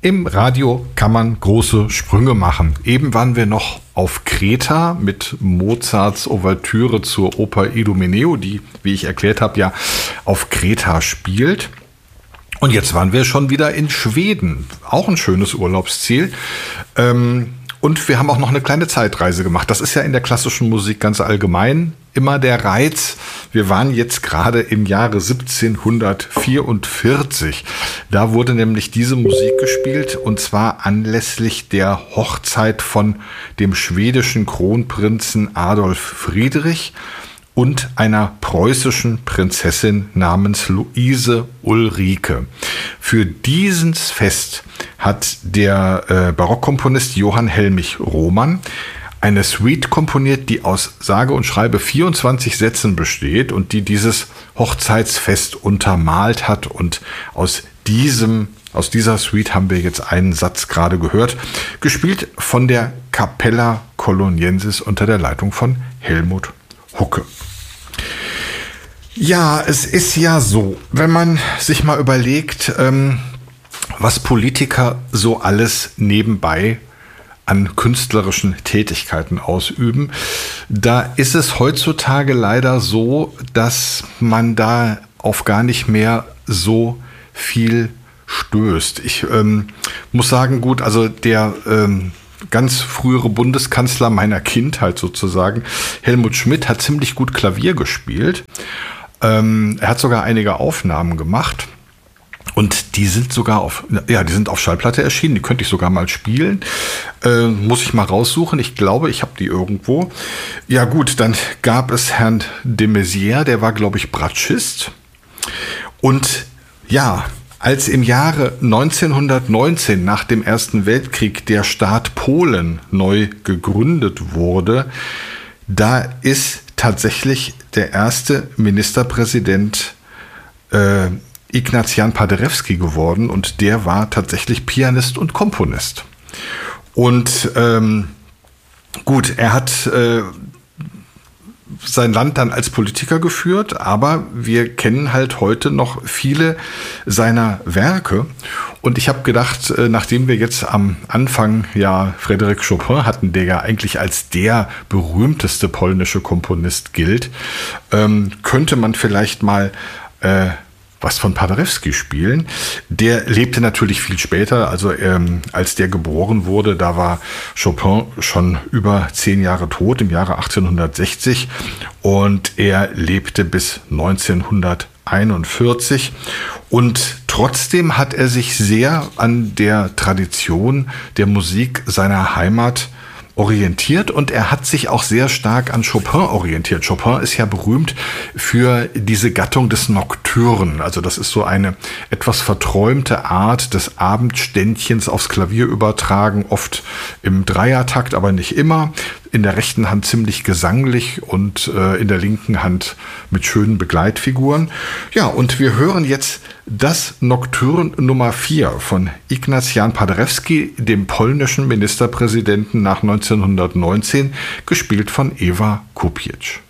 Im Radio kann man große Sprünge machen. Eben waren wir noch auf Kreta mit Mozarts Ouvertüre zur Oper Idomeneo, die, wie ich erklärt habe, ja auf Kreta spielt. Und jetzt waren wir schon wieder in Schweden. Auch ein schönes Urlaubsziel. Und wir haben auch noch eine kleine Zeitreise gemacht. Das ist ja in der klassischen Musik ganz allgemein immer der Reiz. Wir waren jetzt gerade im Jahre 1744. Da wurde nämlich diese Musik gespielt, und zwar anlässlich der Hochzeit von dem schwedischen Kronprinzen Adolf Friedrich und einer preußischen Prinzessin namens Luise Ulrike. Für dieses Fest hat der Barockkomponist Johann Helmich Rohmann eine Suite komponiert, die aus sage und schreibe 24 Sätzen besteht und die dieses Hochzeitsfest untermalt hat. Und aus dieser Suite haben wir jetzt einen Satz gerade gehört, gespielt von der Capella Coloniensis unter der Leitung von Helmut Hucke. Ja, es ist ja so, wenn man sich mal überlegt, was Politiker so alles nebenbei an künstlerischen Tätigkeiten ausüben, da ist es heutzutage leider so, dass man da auf gar nicht mehr so viel stößt. Ich muss sagen, gut, also der ganz frühere Bundeskanzler meiner Kindheit sozusagen, Helmut Schmidt, hat ziemlich gut Klavier gespielt. Er hat sogar einige Aufnahmen gemacht. Und die sind sogar auf Schallplatte erschienen. Die könnte ich sogar mal spielen. Muss ich mal raussuchen. Ich glaube, ich habe die irgendwo. Ja gut, dann gab es Herrn de Maizière, der war, glaube ich, Bratschist. Und ja, als im Jahre 1919 nach dem Ersten Weltkrieg der Staat Polen neu gegründet wurde, da ist tatsächlich der erste Ministerpräsident Ignaz Jan Paderewski geworden, und der war tatsächlich Pianist und Komponist. Und gut, er hat sein Land dann als Politiker geführt, aber wir kennen halt heute noch viele seiner Werke. Und ich habe gedacht, nachdem wir jetzt am Anfang ja Frédéric Chopin hatten, der ja eigentlich als der berühmteste polnische Komponist gilt, könnte man vielleicht mal was von Paderewski spielen. Der lebte natürlich viel später, also als der geboren wurde, da war Chopin schon über 10 Jahre tot, im Jahre 1860, und er lebte bis 1941, und trotzdem hat er sich sehr an der Tradition der Musik seiner Heimat orientiert, und er hat sich auch sehr stark an Chopin orientiert. Chopin ist ja berühmt für diese Gattung des Nocturnen. Also das ist so eine etwas verträumte Art des Abendständchens aufs Klavier übertragen, oft im Dreiertakt, aber nicht immer. In der rechten Hand ziemlich gesanglich und in der linken Hand mit schönen Begleitfiguren. Ja, und wir hören jetzt das Nocturne Nummer 4 von Ignaz Jan Paderewski, dem polnischen Ministerpräsidenten nach 1919, gespielt von Ewa Kupiec.